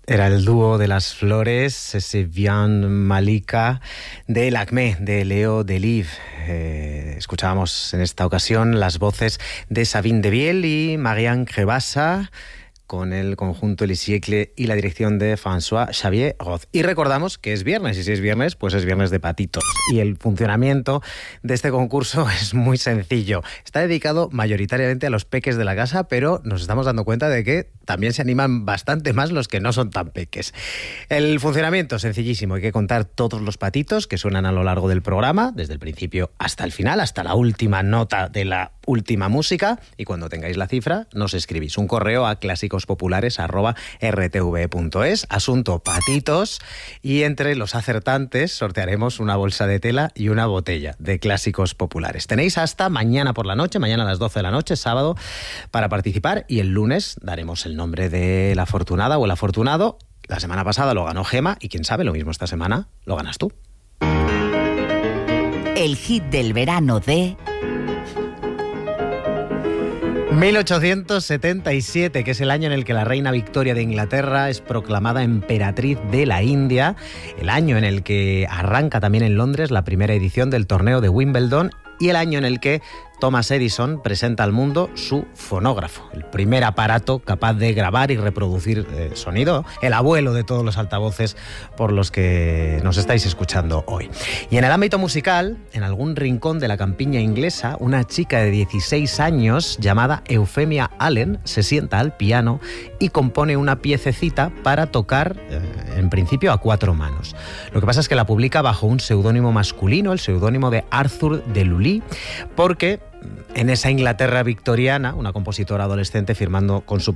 Era el dúo de las flores, ese Vian Malika de Lakmé, de Leo Delibes. Escuchábamos en esta ocasión las voces de Sabine Devielle y Marianne Crevassa, con el conjunto El Siecle y la dirección de François Xavier Roth. Y recordamos que es viernes, y si es viernes, pues es viernes de patitos. Y el funcionamiento de este concurso es muy sencillo. Está dedicado mayoritariamente a los peques de la casa, pero nos estamos dando cuenta de que también se animan bastante más los que no son tan peques. El funcionamiento es sencillísimo. Hay que contar todos los patitos que suenan a lo largo del programa, desde el principio hasta el final, hasta la última nota de la última música, y cuando tengáis la cifra nos escribís un correo a clásicosPopulares@rtv.es, asunto patitos, y entre los acertantes sortearemos una bolsa de tela y una botella de Clásicos Populares. Tenéis hasta mañana por la noche, mañana a las 12 de la noche, sábado, para participar, y el lunes daremos el nombre de la afortunada o el afortunado. La semana pasada lo ganó Gema, y quién sabe, lo mismo esta semana lo ganas tú. El hit del verano de 1877, que es el año en el que la reina Victoria de Inglaterra es proclamada emperatriz de la India, el año en el que arranca también en Londres la primera edición del torneo de Wimbledon, y el año en el que Thomas Edison presenta al mundo su fonógrafo, el primer aparato capaz de grabar y reproducir sonido, el abuelo de todos los altavoces por los que nos estáis escuchando hoy. Y en el ámbito musical, en algún rincón de la campiña inglesa, una chica de 16 años llamada Euphemia Allen se sienta al piano y compone una piececita para tocar, en principio, a 4 manos. Lo que pasa es que la publica bajo un seudónimo masculino, el seudónimo de Arthur de Lully, porque en esa Inglaterra victoriana, una compositora adolescente firmando con su